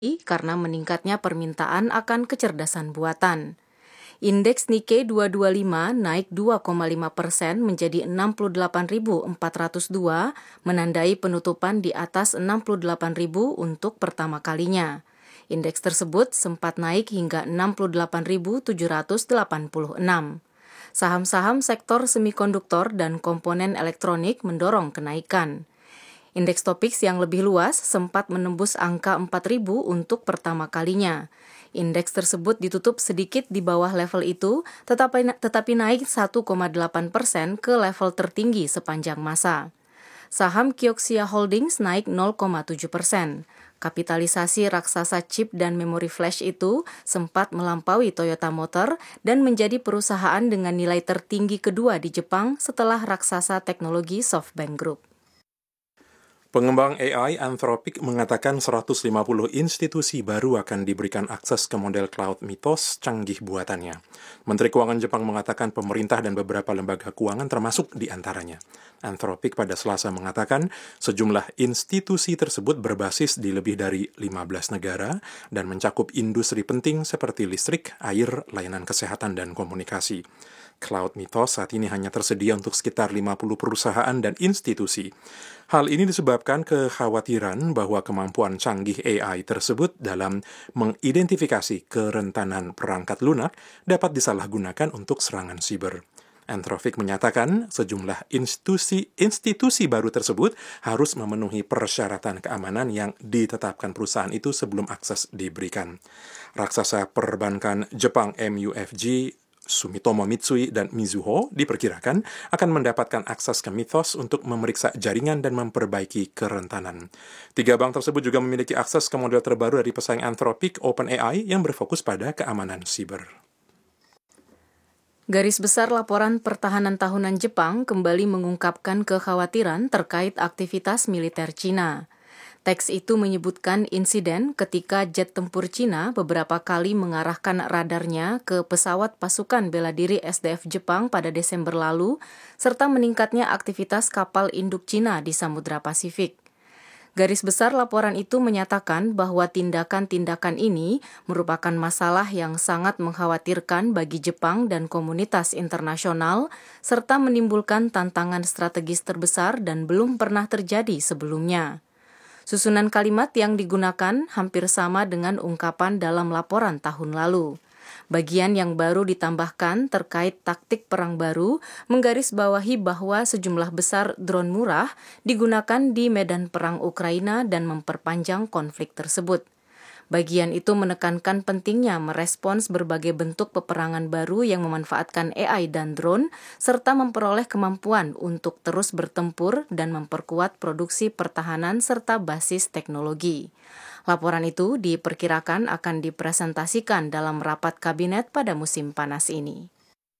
karena meningkatnya permintaan akan kecerdasan buatan. Indeks Nikkei 225 naik 2,5% menjadi 68.402, menandai penutupan di atas 68.000 untuk pertama kalinya. Indeks tersebut sempat naik hingga 68.786. Saham-saham sektor semikonduktor dan komponen elektronik mendorong kenaikan. Indeks Topix yang lebih luas sempat menembus angka 4.000 untuk pertama kalinya. Indeks tersebut ditutup sedikit di bawah level itu, tetapi naik 1,8% ke level tertinggi sepanjang masa. Saham Kioxia Holdings naik 0,7%. Kapitalisasi raksasa chip dan memori flash itu sempat melampaui Toyota Motor dan menjadi perusahaan dengan nilai tertinggi kedua di Jepang setelah raksasa teknologi SoftBank Group. Pengembang AI Anthropic mengatakan 150 institusi baru akan diberikan akses ke model cloud Mythos canggih buatannya. Menteri Keuangan Jepang mengatakan pemerintah dan beberapa lembaga keuangan termasuk di antaranya. Anthropic pada Selasa mengatakan sejumlah institusi tersebut berbasis di lebih dari 15 negara dan mencakup industri penting seperti listrik, air, layanan kesehatan, dan komunikasi. Cloud Mythos saat ini hanya tersedia untuk sekitar 50 perusahaan dan institusi. Hal ini disebabkan kekhawatiran bahwa kemampuan canggih AI tersebut dalam mengidentifikasi kerentanan perangkat lunak dapat disalahgunakan untuk serangan siber. Anthropic menyatakan sejumlah institusi baru tersebut harus memenuhi persyaratan keamanan yang ditetapkan perusahaan itu sebelum akses diberikan. Raksasa perbankan Jepang MUFG, Sumitomo Mitsui dan Mizuho diperkirakan akan mendapatkan akses ke Mythos untuk memeriksa jaringan dan memperbaiki kerentanan. 3 bank tersebut juga memiliki akses ke model terbaru dari pesaing Anthropic, OpenAI, yang berfokus pada keamanan siber. Garis besar laporan pertahanan tahunan Jepang kembali mengungkapkan kekhawatiran terkait aktivitas militer Cina. Teks itu menyebutkan insiden ketika jet tempur Cina beberapa kali mengarahkan radarnya ke pesawat pasukan bela diri SDF Jepang pada Desember lalu, serta meningkatnya aktivitas kapal induk Cina di Samudra Pasifik. Garis besar laporan itu menyatakan bahwa tindakan-tindakan ini merupakan masalah yang sangat mengkhawatirkan bagi Jepang dan komunitas internasional, serta menimbulkan tantangan strategis terbesar dan belum pernah terjadi sebelumnya. Susunan kalimat yang digunakan hampir sama dengan ungkapan dalam laporan tahun lalu. Bagian yang baru ditambahkan terkait taktik perang baru menggarisbawahi bahwa sejumlah besar drone murah digunakan di medan perang Ukraina dan memperpanjang konflik tersebut. Bagian itu menekankan pentingnya merespons berbagai bentuk peperangan baru yang memanfaatkan AI dan drone, serta memperoleh kemampuan untuk terus bertempur dan memperkuat produksi pertahanan serta basis teknologi. Laporan itu diperkirakan akan dipresentasikan dalam rapat kabinet pada musim panas ini.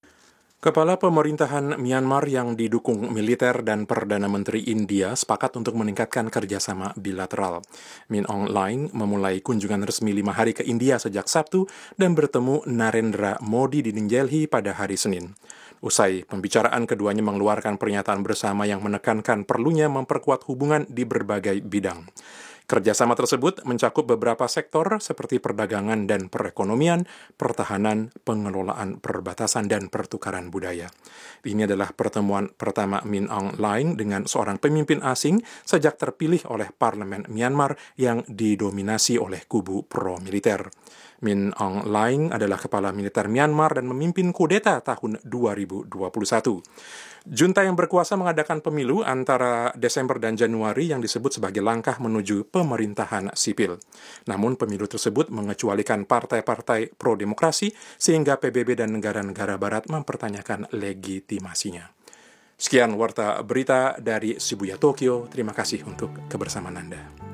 Kepala pemerintahan Myanmar yang didukung militer dan Perdana Menteri India sepakat untuk meningkatkan kerjasama bilateral. Min Aung Hlaing memulai kunjungan resmi 5 hari ke India sejak Sabtu dan bertemu Narendra Modi di New Delhi pada hari Senin. Usai pembicaraan, keduanya mengeluarkan pernyataan bersama yang menekankan perlunya memperkuat hubungan di berbagai bidang. Kerjasama tersebut mencakup beberapa sektor seperti perdagangan dan perekonomian, pertahanan, pengelolaan perbatasan, dan pertukaran budaya. Ini adalah pertemuan pertama Min Aung Hlaing dengan seorang pemimpin asing sejak terpilih oleh parlemen Myanmar yang didominasi oleh kubu pro-militer. Min Aung Hlaing adalah kepala militer Myanmar dan memimpin kudeta tahun 2021. Junta yang berkuasa mengadakan pemilu antara Desember dan Januari yang disebut sebagai langkah menuju pemerintahan sipil. Namun pemilu tersebut mengecualikan partai-partai pro-demokrasi sehingga PBB dan negara-negara barat mempertanyakan legitimasinya. Sekian warta berita dari Shibuya, Tokyo. Terima kasih untuk kebersamaan Anda.